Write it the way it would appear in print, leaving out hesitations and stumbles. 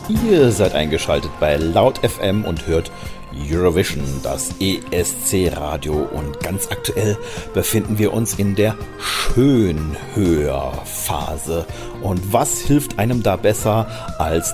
Ihr seid eingeschaltet bei Laut FM und hört Eurovision, das ESC-Radio. Und ganz aktuell befinden wir uns in der Schönhörphase. Und was hilft einem da besser, als